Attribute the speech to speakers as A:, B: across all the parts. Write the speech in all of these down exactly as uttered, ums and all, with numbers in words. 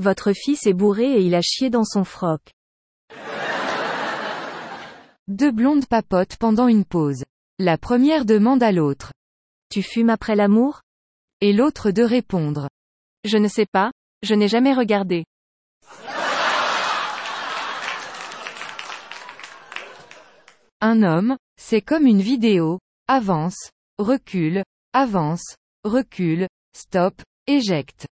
A: Votre fils est bourré et il a chié dans son froc.
B: Deux blondes papotent pendant une pause. La première demande à l'autre.
A: Tu fumes après l'amour?
B: Et l'autre de répondre.
A: Je ne sais pas, je n'ai jamais regardé.
B: Un homme, c'est comme une vidéo. Avance, recule, avance, recule, stop, éjecte.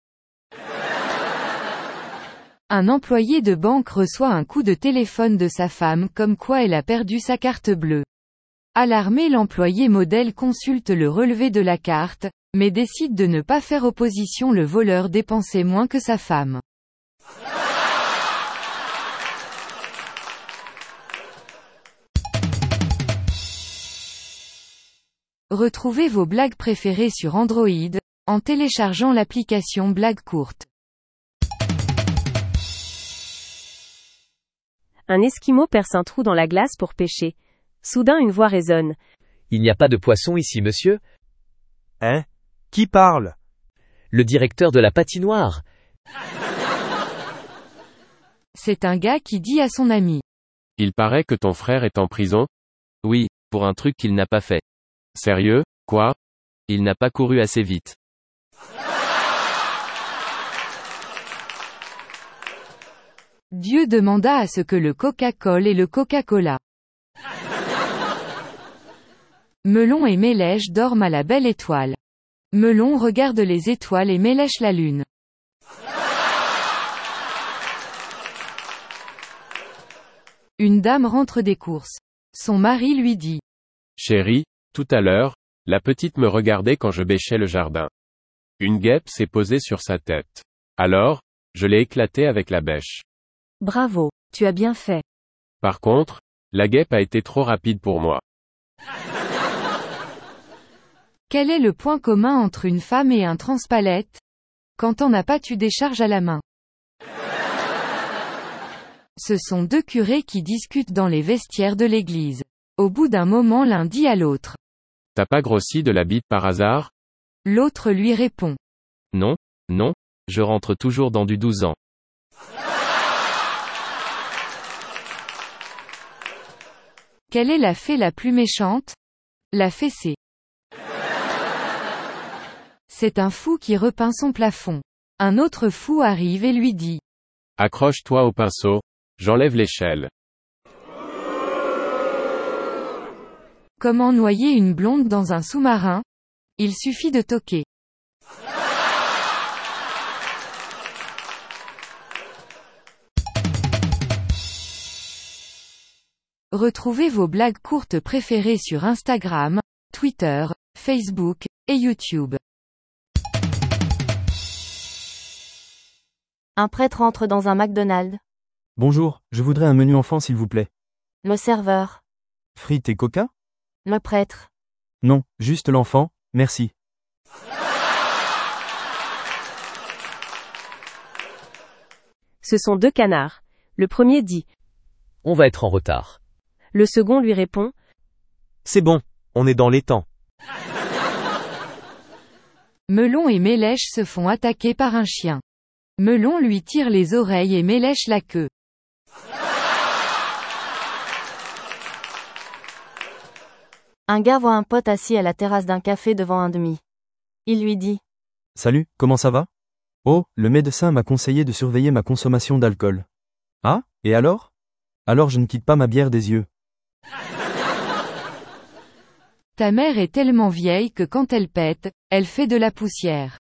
B: Un employé de banque reçoit un coup de téléphone de sa femme comme quoi elle a perdu sa carte bleue. Alarmé, l'employé modèle consulte le relevé de la carte, mais décide de ne pas faire opposition. Le voleur dépensait moins que sa femme. Retrouvez vos blagues préférées sur Android, en téléchargeant l'application Blagues courtes.
A: Un Esquimau perce un trou dans la glace pour pêcher. Soudain une voix résonne.
C: Il n'y a pas de poisson ici, monsieur?
D: Hein? Qui parle?
C: Le directeur de la patinoire.
B: C'est un gars qui dit à son ami.
E: Il paraît que ton frère est en prison? Oui, pour un truc qu'il n'a pas fait. Sérieux, quoi? Il n'a pas couru assez vite.
B: Dieu demanda à ce que le Coca-Cola et le Coca-Cola. Melon et Mélèche dorment à la belle étoile. Melon regarde les étoiles et Mélèche la lune. Une dame rentre des courses. Son mari lui dit.
E: Chérie, tout à l'heure, la petite me regardait quand je bêchais le jardin. Une guêpe s'est posée sur sa tête. Alors, je l'ai éclatée avec la bêche.
A: Bravo, tu as bien fait.
E: Par contre, la guêpe a été trop rapide pour moi.
B: Quel est le point commun entre une femme et un transpalette? Quand on n'a pas, tu décharges à la main. Ce sont deux curés qui discutent dans les vestiaires de l'église. Au bout d'un moment, l'un dit à l'autre.
E: T'as pas grossi de la bite par hasard?
B: L'autre lui répond.
E: Non, non, je rentre toujours dans du douze ans.
B: Quelle est la fée la plus méchante? La fessée. C'est un fou qui repeint son plafond. Un autre fou arrive et lui dit.
E: Accroche-toi au pinceau, j'enlève l'échelle.
B: Comment noyer une blonde dans un sous-marin? Il suffit de toquer. Retrouvez vos blagues courtes préférées sur Instagram, Twitter, Facebook, et YouTube.
A: Un prêtre entre dans un McDonald's.
D: Bonjour, je voudrais un menu enfant s'il vous plaît.
A: Le serveur.
D: Frites et coca?
A: Le prêtre.
D: Non, juste l'enfant, merci.
A: Ce sont deux canards. Le premier dit.
C: On va être en retard.
A: Le second lui répond.
D: C'est bon, on est dans les temps.
B: Melon et Mélèche se font attaquer par un chien. Melon lui tire les oreilles et Mélèche la queue.
A: Un gars voit un pote assis à la terrasse d'un café devant un demi. Il lui dit.
D: Salut, comment ça va? Oh, le médecin m'a conseillé de surveiller ma consommation d'alcool. Ah, et alors? Alors je ne quitte pas ma bière des yeux.
B: Ta mère est tellement vieille que quand elle pète, elle fait de la poussière.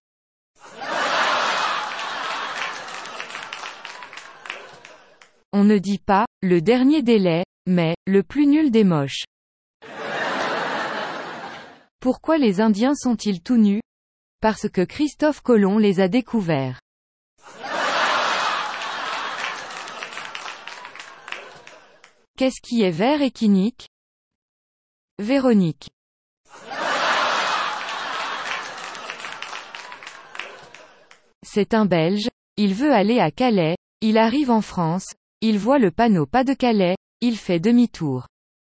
B: On ne dit pas, le dernier délai, mais, le plus nul des moches. Pourquoi les Indiens sont-ils tout nus? Parce que Christophe Colomb les a découverts. Qu'est-ce qui est vert et qui nique? Véronique. C'est un Belge, il veut aller à Calais, il arrive en France, il voit le panneau pas de Calais, il fait demi-tour.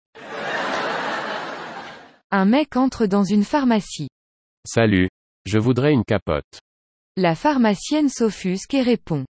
B: Un mec entre dans une pharmacie.
E: Salut, je voudrais une capote.
B: La pharmacienne s'offusque et répond.